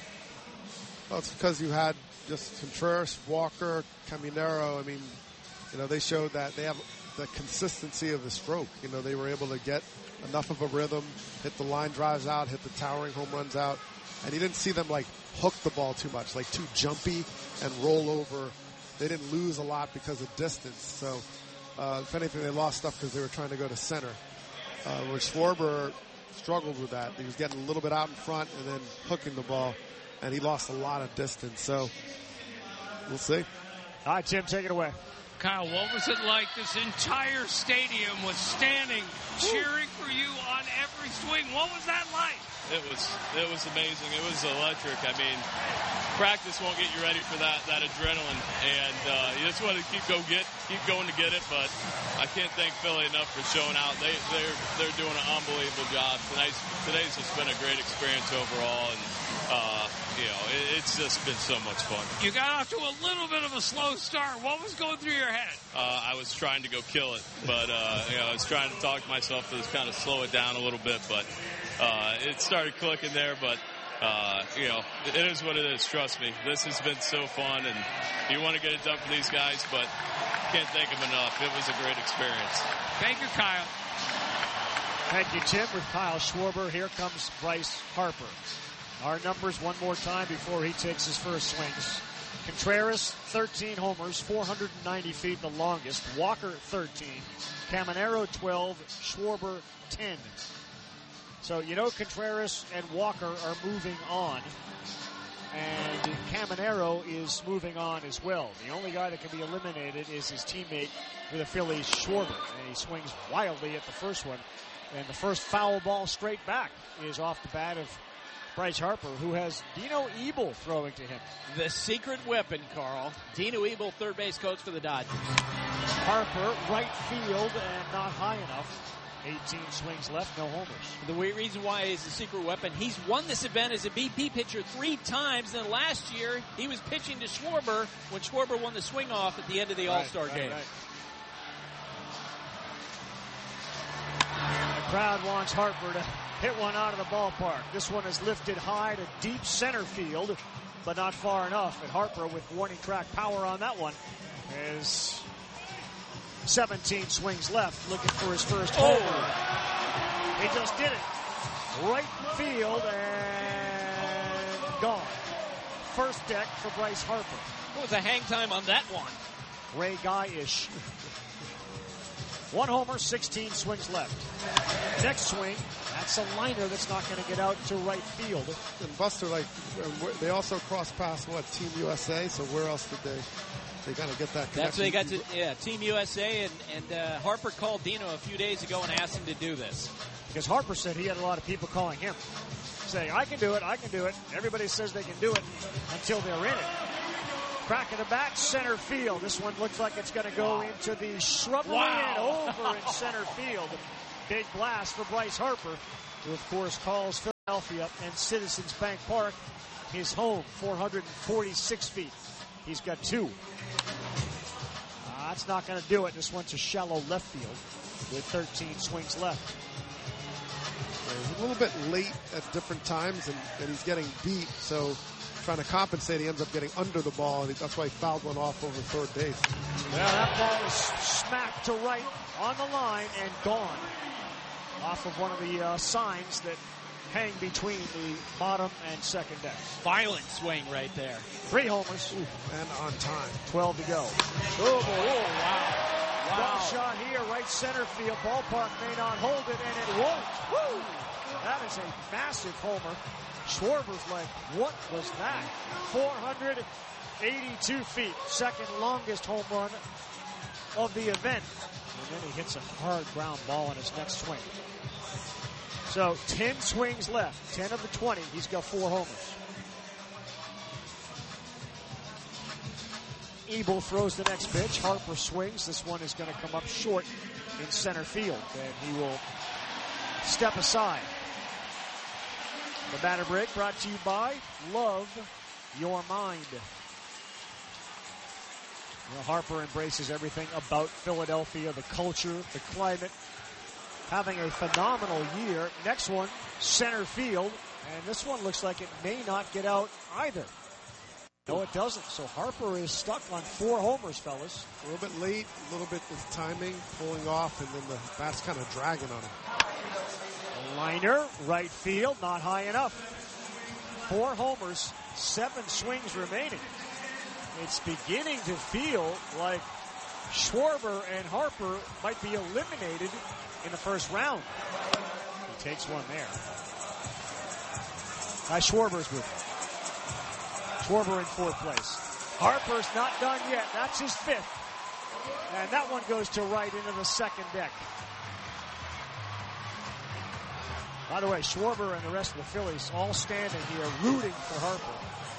Well, it's because you had just Contreras, Walker, Caminero. I mean, you know, they showed that they have the consistency of the stroke. You know, they were able to get enough of a rhythm, hit the line drives out, hit the towering home runs out. And you didn't see them, like, hook the ball too much, like too jumpy and roll over. They didn't lose a lot because of distance. So, uh, if anything, they lost stuff because they were trying to go to center. Uh, where Schwarber struggled with that. He was getting a little bit out in front and then hooking the ball. And he lost a lot of distance. So, we'll see. All right, Tim, take it away. Kyle, what was it like? This entire stadium was standing, cheering for you on every swing. What was that like? It was it was amazing. It was electric. I mean, practice won't get you ready for that that adrenaline, and uh, you just want to keep go get keep going to get it. But I can't thank Philly enough for showing out. They they're they're doing an unbelievable job. Tonight's today's just been a great experience overall, and uh, you know it, it's just been so much fun. You got off to a little bit of a slow start. What was going through your head? Uh, I was trying to go kill it, but uh, you know I was trying to talk myself to just kind of slow it down a little bit, but. Uh, it started clicking there, but, uh, you know, it is what it is. Trust me. This has been so fun, and you want to get it done for these guys, but can't thank them enough. It was a great experience. Thank you, Kyle. Thank you, Tim. With Kyle Schwarber, here comes Bryce Harper. Our numbers one more time before he takes his first swings. Contreras, thirteen homers, four hundred ninety feet, the longest. Walker, thirteen. Caminero, twelve. Schwarber, ten. So, you know, Contreras and Walker are moving on. And Caminero is moving on as well. The only guy that can be eliminated is his teammate for the Phillies, Schwarber. And he swings wildly at the first one. And the first foul ball straight back is off the bat of Bryce Harper, who has Dino Ebel throwing to him. The secret weapon, Carl. Dino Ebel, third base coach for the Dodgers. Harper, right field, and not high enough. eighteen swings left, no homers. The reason why he's a secret weapon, he's won this event as a B P pitcher three times. And last year, he was pitching to Schwarber when Schwarber won the swing off at the end of the All-Star right, game. Right, right. The crowd wants Harper to hit one out of the ballpark. This one is lifted high to deep center field, but not far enough. And Harper, with warning track power on that one, is seventeen swings left, looking for his first homer. Oh. He just did it. Right field and gone. First deck for Bryce Harper. What was the hang time on that one? Ray Guy-ish. One homer, sixteen swings left. Next swing, that's a liner that's not going to get out to right field. And Buster, like, they also cross paths, what, Team U S A? So where else did they... They got to get that connection. That's what they got to, yeah, Team U S A, and, and uh, Harper called Dino a few days ago and asked him to do this. Because Harper said he had a lot of people calling him, saying, I can do it, I can do it. Everybody says they can do it until they're in it. Crack in the back, center field. This one looks like it's going to go into the shrubbery Wow. and over in center field. Big blast for Bryce Harper, who, of course, calls Philadelphia and Citizens Bank Park, his home, four hundred forty-six feet. He's got two. Uh, that's not going to do it. This one's a shallow left field with thirteen swings left. He's a little bit late at different times, and, and he's getting beat. So trying to compensate, he ends up getting under the ball, and that's why he fouled one off over third base. Well, that ball is smacked to right on the line and gone off of one of the uh, signs that hang between the bottom and second decks. Violent swing right there. Three homers. Ooh, and on time. twelve to go. Oh, oh wow. Wow. Ball shot here, right center field. Ballpark may not hold it, and it won't. Woo! That is a massive homer. Schwarber's like, what was that? four hundred eighty-two feet. Second longest home run of the event. And then he hits a hard ground ball on his next swing. So ten swings left. ten of the twenty. He's got four homers. Ebel throws the next pitch. Harper swings. This one is going to come up short in center field. And he will step aside. The batter break brought to you by Love Your Mind. You know, Harper embraces everything about Philadelphia, the culture, the climate. Having a phenomenal year. Next one, center field. And this one looks like it may not get out either. No, it doesn't. So Harper is stuck on four homers, fellas. A little bit late, a little bit with timing, pulling off, and then the bat's kind of dragging on him. A liner, right field, not high enough. Four homers, seven swings remaining. It's beginning to feel like Schwarber and Harper might be eliminated in the first round. He takes one there. Now Schwarber's with him. Schwarber in fourth place. Harper's not done yet. That's his fifth. And that one goes to right into the second deck. By the way, Schwarber and the rest of the Phillies all standing here rooting for Harper.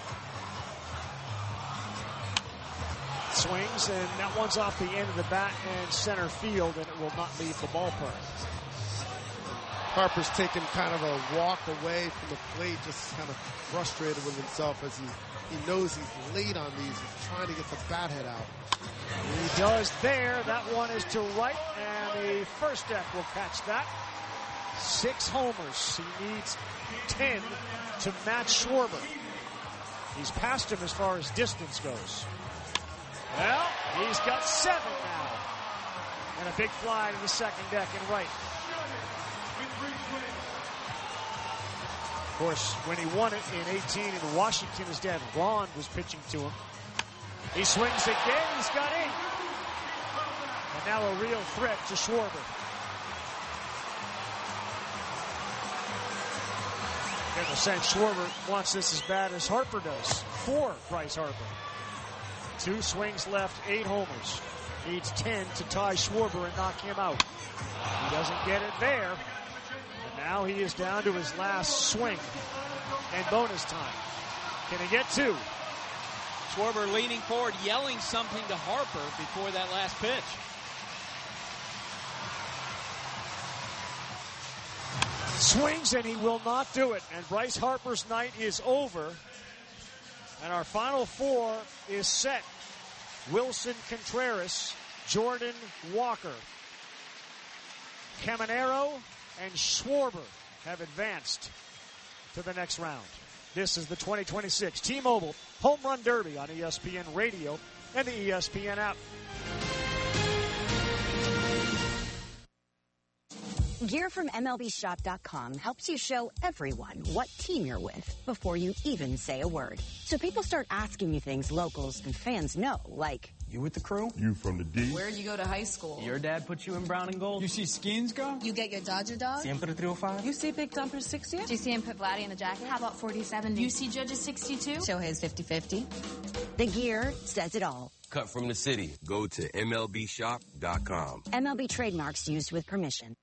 Swings, and that one's off the end of the bat and center field, and it will not leave the ballpark. Harper's taken kind of a walk away from the plate, just kind of frustrated with himself as he, he knows he's late on these. He's trying to get the bat head out. He does there. That one is to right, and the first deck will catch that. Six homers. He needs ten to match Schwarber. He's passed him as far as distance goes. Well, he's got seven now. And a big fly to the second deck and right. Of course, when he won it in eighteen in Washington, his dad Ron was pitching to him. He swings again. He's got eight. And now a real threat to Schwarber. In a sense, Schwarber wants this as bad as Harper does for Bryce Harper. Two swings left, eight homers. Needs ten to tie Schwarber and knock him out. He doesn't get it there. And now he is down to his last swing and bonus time. Can he get two? Schwarber leaning forward, yelling something to Harper before that last pitch. Swings, and he will not do it. And Bryce Harper's night is over. And our final four is set. Wilson Contreras, Jordan Walker, Caminero, and Schwarber have advanced to the next round. This is the twenty twenty-six T-Mobile Home Run Derby on E S P N Radio and the E S P N app. Gear from M L B Shop dot com helps you show everyone what team you're with before you even say a word. So people start asking you things locals and fans know, like, you with the crew? You from the D? Where'd you go to high school? Your dad put you in brown and gold? You see Skins go? You get your Dodger dog? Siempre three oh five? You see Big Dumper sixty? Do you see him put Vladdy in the jacket? How about forty seventy? You see Judge's sixty-two? Shohei's fifty fifty. The gear says it all. Cut from the city. Go to M L B Shop dot com. M L B trademarks used with permission.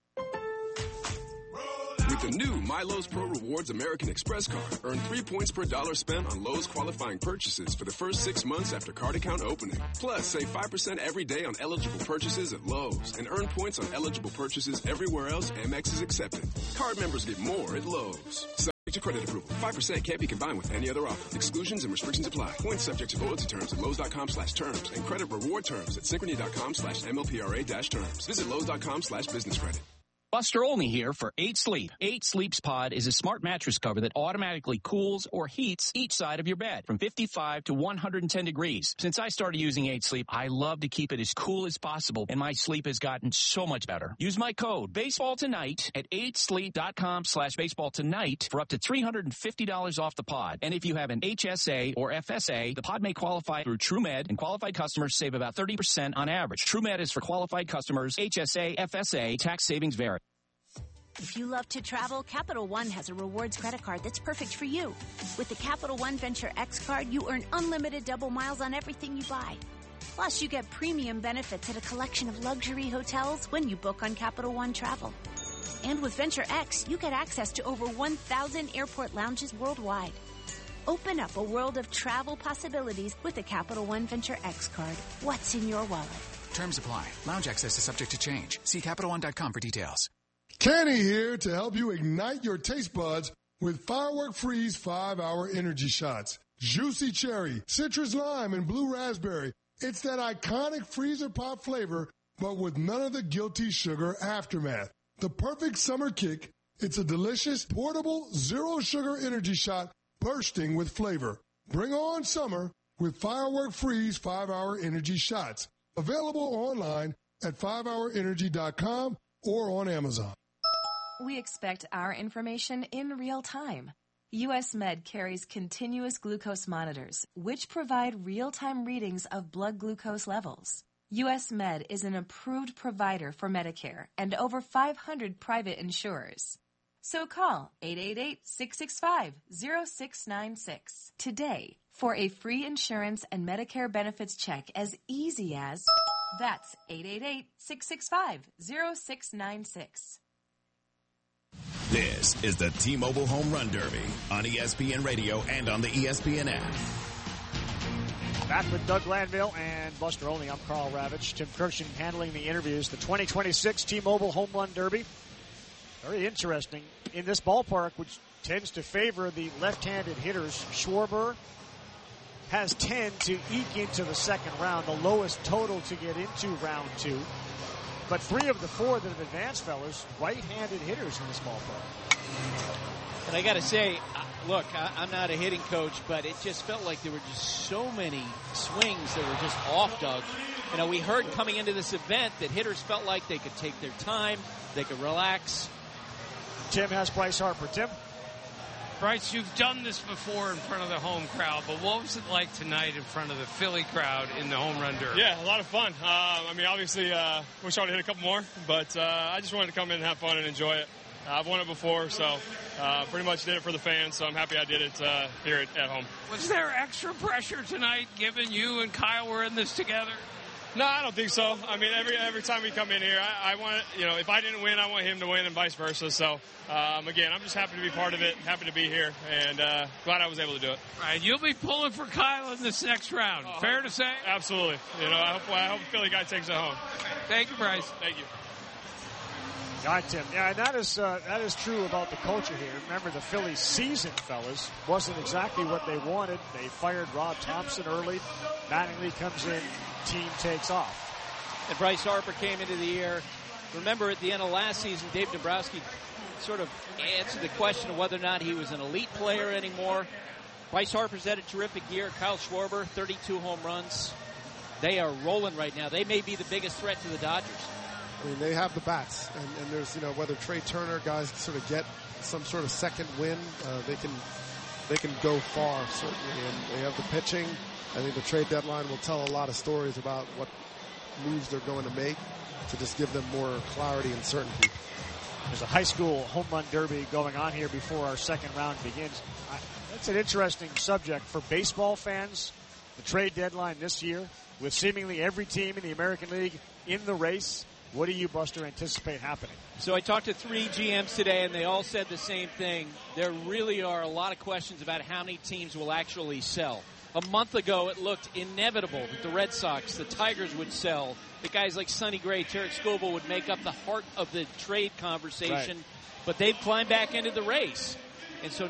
With the new MyLowe's Pro Rewards American Express card, earn three points per dollar spent on Lowe's qualifying purchases for the first six months after card account opening. Plus, save five percent every day on eligible purchases at Lowe's and earn points on eligible purchases everywhere else Amex is accepted. Card members get more at Lowe's. to credit approval. five percent can't be combined with any other offer. Exclusions and restrictions apply. Points subject to loyalty terms at Lowe's.com slash terms and credit reward terms at Synchrony.com slash MLPRA dash terms. Visit Lowe's.com slash business credit. Buster Olney here for eight sleep. eight sleeps Pod is a smart mattress cover that automatically cools or heats each side of your bed from fifty-five to one hundred ten degrees. Since I started using eight sleep, I love to keep it as cool as possible, and my sleep has gotten so much better. Use my code baseball tonight at eight sleep dot com slash baseball tonight for up to three hundred fifty dollars off the Pod. And if you have an H S A or F S A, the Pod may qualify through TrueMed, and qualified customers save about thirty percent on average. TrueMed is for qualified customers. H S A, F S A, tax savings vary. If you love to travel, Capital One has a rewards credit card that's perfect for you. With the Capital One Venture X card, you earn unlimited double miles on everything you buy. Plus, you get premium benefits at a collection of luxury hotels when you book on Capital One Travel. And with Venture X, you get access to over one thousand airport lounges worldwide. Open up a world of travel possibilities with the Capital One Venture X card. What's in your wallet? Terms apply. Lounge access is subject to change. See Capital One dot com for details. Kenny here to help you ignite your taste buds with Firework Freeze five hour energy shots. Juicy cherry, citrus lime, and blue raspberry. It's that iconic freezer pop flavor, but with none of the guilty sugar aftermath. The perfect summer kick. It's a delicious, portable, zero-sugar energy shot bursting with flavor. Bring on summer with Firework Freeze five hour energy shots. Available online at five hour energy dot com or on Amazon. We expect our information in real time. U S Med carries continuous glucose monitors, which provide real-time readings of blood glucose levels. U S Med is an approved provider for Medicare and over five hundred private insurers. So call eight eight eight, six six five, zero six nine six today for a free insurance and Medicare benefits check as easy as... That's eight eight eight, six six five, zero six nine six. This is the T-Mobile Home Run Derby on E S P N Radio and on the E S P N app. Back with Doug Glanville and Buster Olney. I'm Carl Ravitch. Tim Kirchen handling the interviews. The twenty twenty-six T-Mobile Home Run Derby. Very interesting in this ballpark, which tends to favor the left-handed hitters. Schwarber has ten to eke into the second round, the lowest total to get into round two. But three of the four that have advanced, fellas, right-handed hitters in this ballpark. And I got to say, look, I'm not a hitting coach, but it just felt like there were just so many swings that were just off, Doug. You know, we heard coming into this event that hitters felt like they could take their time, they could relax. Tim has Bryce Harper. Tim? Bryce, you've done this before in front of the home crowd, but what was it like tonight in front of the Philly crowd in the home run derby? Yeah, a lot of fun. Uh, I mean, obviously, uh, wish I would have hit a couple more, but uh, I just wanted to come in and have fun and enjoy it. Uh, I've won it before, so uh, pretty much did it for the fans, so I'm happy I did it uh, here at, at home. Was there extra pressure tonight, given you and Kyle were in this together? No, I don't think so. I mean, every every time we come in here, I, I want you know, if I didn't win, I want him to win, and vice versa. So, um, again, I'm just happy to be part of it, happy to be here, and uh, glad I was able to do it. Right, you'll be pulling for Kyle in this next round. Oh, fair to say? Absolutely. You know, I hope I hope Philly guy takes it home. Thank you, Bryce. Thank you. All right, Tim. Yeah, and that is uh, that is true about the culture here. Remember, the Phillies season, fellas, wasn't exactly what they wanted. They fired Rob Thompson early. Mattingly comes in, team takes off. And Bryce Harper came into the year. Remember, at the end of last season, Dave Dombrowski sort of answered the question of whether or not he was an elite player anymore. Bryce Harper's had a terrific year. Kyle Schwarber, thirty-two home runs. They are rolling right now. They may be the biggest threat to the Dodgers. I mean, they have the bats, and, and there's, you know, whether Trey Turner guys sort of get some sort of second win, uh, they can they can go far, certainly, and they have the pitching. I think the trade deadline will tell a lot of stories about what moves they're going to make to just give them more clarity and certainty. There's a high school home run derby going on here before our second round begins. I, that's an interesting subject for baseball fans. The trade deadline this year, with seemingly every team in the American League in the race. What do you, Buster, anticipate happening? So I talked to three G Ms today, and they all said the same thing. There really are a lot of questions about how many teams will actually sell. A month ago, it looked inevitable that the Red Sox, the Tigers would sell. The guys like Sonny Gray, Tarek Skubal would make up the heart of the trade conversation. Right. But they've climbed back into the race. And so